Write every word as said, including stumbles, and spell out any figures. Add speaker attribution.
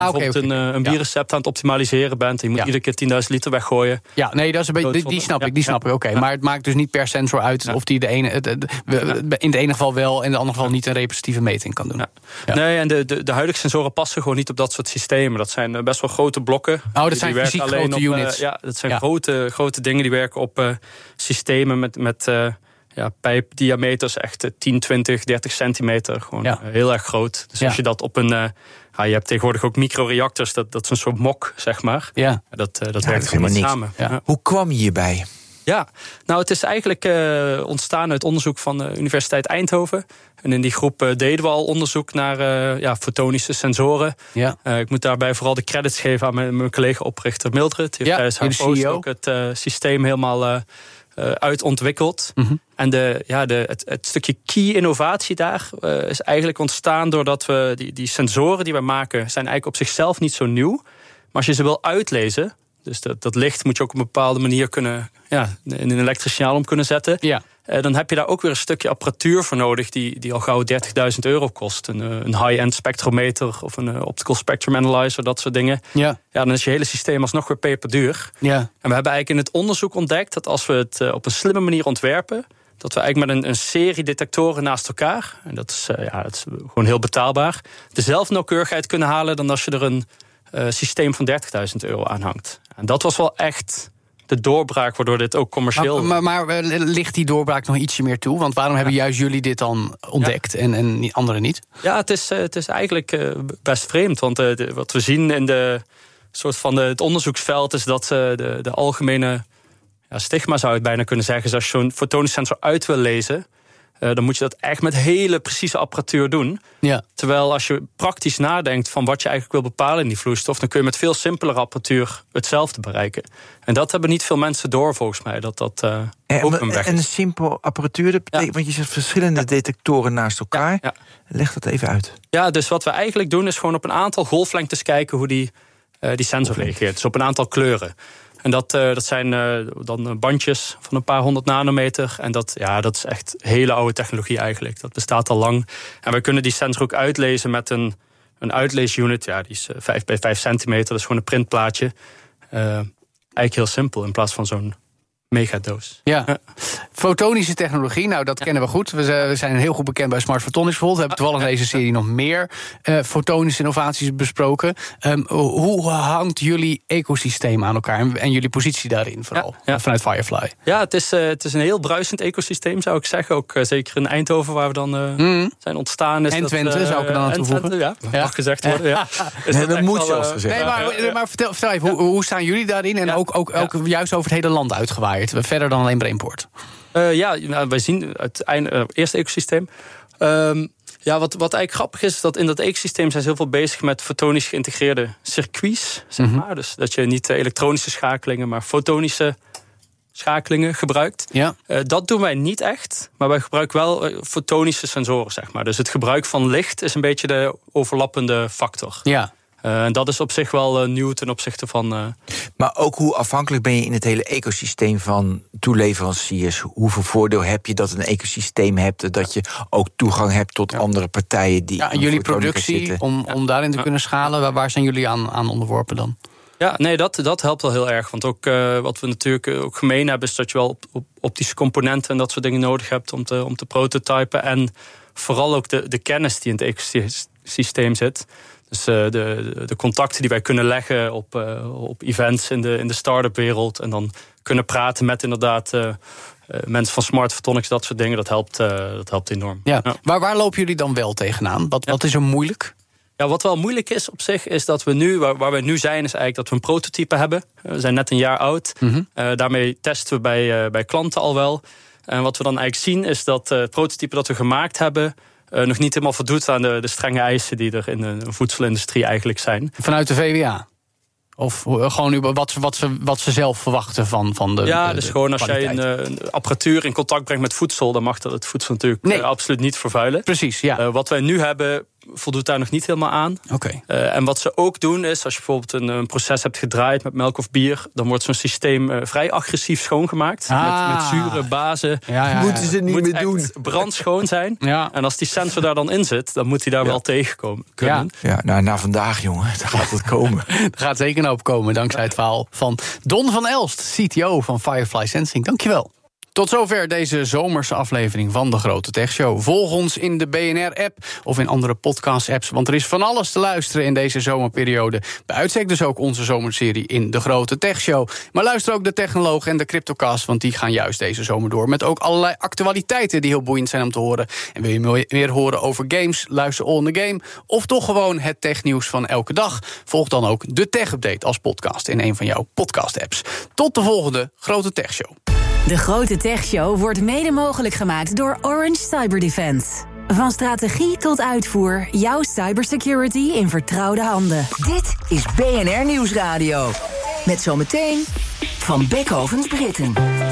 Speaker 1: bijvoorbeeld okay, okay. een, een bierrecept ja. aan het optimaliseren bent. En je moet ja. iedere keer tienduizend liter weggooien.
Speaker 2: Ja, nee, dat is een beetje, die, die snap ik, die snap ja. ik. Oké, okay. ja. Maar het maakt dus niet per sensor uit ja. of die de ene, het, het, het, in het ene geval wel en in de andere geval niet een repetitieve meting kan doen. Ja.
Speaker 1: Ja. Nee, en de, de, de huidige sensoren passen gewoon niet op dat soort systemen. Dat zijn best wel grote blokken.
Speaker 2: Oh, dat die, zijn die fysiek grote op, units.
Speaker 1: Uh, ja, dat zijn ja. grote, grote dingen die werken op uh, systemen met... met uh, Ja, pijpdiameters echt tien, twintig, dertig centimeter. Gewoon ja. heel erg groot. Dus ja. als je dat op een... Uh, ja, je hebt tegenwoordig ook microreactors. Dat, dat is een soort mok, zeg maar.
Speaker 2: Ja.
Speaker 1: Dat, uh, dat
Speaker 3: ja,
Speaker 1: werkt helemaal niet samen.
Speaker 3: Ja. Ja. Hoe kwam je hierbij?
Speaker 1: Ja, nou het is eigenlijk uh, ontstaan uit onderzoek van de Universiteit Eindhoven. En in die groep uh, deden we al onderzoek naar uh, ja, fotonische sensoren. Ja. Uh, ik moet daarbij vooral de credits geven aan mijn, mijn collega-oprichter Mildred. Die heeft tijdens haar post ook het uh, systeem helemaal... Uh, Uh, uitontwikkeld. Mm-hmm. En de, ja, de, het, het stukje key-innovatie daar uh, is eigenlijk ontstaan doordat we die, die sensoren die we maken zijn eigenlijk op zichzelf niet zo nieuw. Maar als je ze wil uitlezen, dus dat, dat licht moet je ook op een bepaalde manier kunnen, ja, in een elektrisch signaal om kunnen zetten. Ja. Uh, dan heb je daar ook weer een stukje apparatuur voor nodig die, die al gauw dertigduizend euro kost. Een, een high-end spectrometer of een uh, optical spectrum analyzer, dat soort dingen. Ja. Ja, dan is je hele systeem alsnog weer peperduur. Ja. En we hebben eigenlijk in het onderzoek ontdekt dat als we het uh, op een slimme manier ontwerpen, dat we eigenlijk met een, een serie detectoren naast elkaar, en dat is, uh, ja, dat is gewoon heel betaalbaar, dezelfde nauwkeurigheid kunnen halen dan als je er een uh, systeem van dertigduizend euro aan hangt. En dat was wel echt de doorbraak waardoor dit ook commercieel...
Speaker 2: Maar, maar, maar ligt die doorbraak nog ietsje meer toe? Want waarom ja. hebben juist jullie dit dan ontdekt ja. en, en anderen niet?
Speaker 1: Ja, het is, het is eigenlijk uh, best vreemd. Want uh, de, wat we zien in de, soort van de, het onderzoeksveld is dat uh, de, de algemene ja, stigma, zou je bijna kunnen zeggen, is als je zo'n fotonische sensor uit wil lezen, Uh, dan moet je dat echt met hele precieze apparatuur doen. Ja. Terwijl als je praktisch nadenkt van wat je eigenlijk wil bepalen in die vloeistof, dan kun je met veel simpelere apparatuur hetzelfde bereiken. En dat hebben niet veel mensen door, volgens mij. Dat dat uh,
Speaker 3: en,
Speaker 1: ook een weg is.
Speaker 3: En een simpel apparatuur, dat betekent, ja. want je zegt verschillende ja. detectoren naast elkaar. Ja. Ja. Leg dat even uit.
Speaker 1: Ja, dus wat we eigenlijk doen is gewoon op een aantal golflengtes kijken hoe die, uh, die sensor reageert. Dus op een aantal kleuren. En dat, uh, dat zijn uh, dan bandjes van een paar honderd nanometer. En dat, ja, dat is echt hele oude technologie eigenlijk. Dat bestaat al lang. En we kunnen die sensor ook uitlezen met een, een uitleesunit. Ja, die is uh, vijf bij vijf centimeter. Dat is gewoon een printplaatje. Uh, eigenlijk heel simpel in plaats van zo'n megadoos.
Speaker 2: Ja. ja. Fotonische technologie, nou dat ja. kennen we goed. We zijn heel goed bekend bij Smart Photonics bijvoorbeeld. We hebben toevallig in deze serie nog meer uh, fotonische innovaties besproken. Um, hoe hangt jullie ecosysteem aan elkaar en, en jullie positie daarin vooral, ja. Ja. vanuit Firefly?
Speaker 1: Ja, het is, uh, het is een heel bruisend ecosysteem, zou ik zeggen. Ook uh, zeker in Eindhoven, waar we dan uh, mm. zijn ontstaan. Is
Speaker 2: en Twente, uh, zou ik er dan aan toevoegen.
Speaker 1: Ja, ja, mag gezegd worden. Ja.
Speaker 3: Is nee, dat, dat moet zelfs uh, gezegd.
Speaker 2: Nee, maar, ja. maar vertel, vertel even, hoe, hoe staan jullie daarin? En ja. ook, ook, ook ja. juist over het hele land uitgewaaid. Verder dan alleen Brainport.
Speaker 1: Uh, ja, nou, wij zien het einde, uh, eerste ecosysteem. Um, ja, wat, wat eigenlijk grappig is, dat in dat ecosysteem zijn ze heel veel bezig met fotonisch geïntegreerde circuits. Zeg maar. Mm-hmm. Dus dat je niet uh, elektronische schakelingen, maar fotonische schakelingen gebruikt. Ja. Uh, dat doen wij niet echt, maar wij gebruiken wel uh, fotonische sensoren, zeg maar. Dus het gebruik van licht is een beetje de overlappende factor. Ja. Uh, en dat is op zich wel uh, nieuw ten opzichte van... Uh...
Speaker 3: Maar ook hoe afhankelijk ben je in het hele ecosysteem van toeleveranciers? Hoeveel voordeel heb je dat een ecosysteem hebt, dat je ook toegang hebt tot ja. andere partijen die...
Speaker 2: Ja, en jullie productie, om, om daarin te ja. kunnen schalen, waar, waar zijn jullie aan, aan onderworpen dan?
Speaker 1: Ja, nee, dat, dat helpt wel heel erg. Want ook uh, wat we natuurlijk ook gemeen hebben, is dat je wel op, op optische componenten en dat soort dingen nodig hebt om te, om te prototypen. En vooral ook de, de kennis die in het ecosysteem zit. Dus uh, de, de contacten die wij kunnen leggen op, uh, op events in de, in de start-up wereld. En dan kunnen praten met inderdaad uh, uh, mensen van Smart Photonics, dat soort dingen. Dat helpt, uh, dat helpt enorm.
Speaker 2: Ja. Ja. Waar, waar lopen jullie dan wel tegenaan? Wat, ja. wat is er moeilijk?
Speaker 1: Ja, wat wel moeilijk is op zich, is dat we nu, waar, waar we nu zijn, is eigenlijk dat we een prototype hebben. We zijn net een jaar oud. Mm-hmm. Uh, daarmee testen we bij, uh, bij klanten al wel. En wat we dan eigenlijk zien, is dat uh, het prototype dat we gemaakt hebben Uh, nog niet helemaal voldoet aan de, de strenge eisen die er in de voedselindustrie eigenlijk zijn.
Speaker 2: Vanuit de V W A? Of gewoon wat, wat, ze, wat ze zelf verwachten van, van de
Speaker 1: Ja,
Speaker 2: de,
Speaker 1: dus
Speaker 2: de
Speaker 1: gewoon als
Speaker 2: kwaliteit.
Speaker 1: jij een, een apparatuur in contact brengt met voedsel, dan mag dat het voedsel natuurlijk nee. uh, absoluut niet vervuilen.
Speaker 2: Precies, ja.
Speaker 1: Uh, wat wij nu hebben, voldoet daar nog niet helemaal aan.
Speaker 2: Okay.
Speaker 1: Uh, en wat ze ook doen is, als je bijvoorbeeld een, een proces hebt gedraaid met melk of bier, dan wordt zo'n systeem uh, vrij agressief schoongemaakt.
Speaker 2: Ah.
Speaker 1: Met, met zure bazen.
Speaker 2: Ja, ja, ja.
Speaker 3: Moeten ze niet
Speaker 1: moet
Speaker 3: meer
Speaker 1: echt
Speaker 3: doen.
Speaker 1: brandschoon zijn.
Speaker 2: Ja.
Speaker 1: En als die sensor daar dan in zit, dan moet hij daar
Speaker 3: ja.
Speaker 1: wel tegenkomen kunnen.
Speaker 2: Ja.
Speaker 3: Ja, nou, na vandaag, jongen, daar gaat het komen.
Speaker 2: Er gaat zeker een hoop komen, dankzij het verhaal van Don van Elst, C T O van Firefly Sensing. Dankjewel. Tot zover deze zomerse aflevering van de Grote Tech Show. Volg ons in de B N R-app of in andere podcast-apps, want er is van alles te luisteren in deze zomerperiode. Bij uitstek dus ook onze zomerserie in de Grote Tech Show. Maar luister ook de Technoloog en de Cryptocast, want die gaan juist deze zomer door met ook allerlei actualiteiten die heel boeiend zijn om te horen. En wil je meer horen over games, luister All in the Game, of toch gewoon het technieuws van elke dag? Volg dan ook de Tech Update als podcast in een van jouw podcast-apps. Tot de volgende Grote Tech Show.
Speaker 4: De Grote Tech Show wordt mede mogelijk gemaakt door Orange Cyber Defense. Van strategie tot uitvoer, jouw cybersecurity in vertrouwde handen.
Speaker 5: Dit is B N R Nieuwsradio. Met zometeen Van Beckhovens Britten.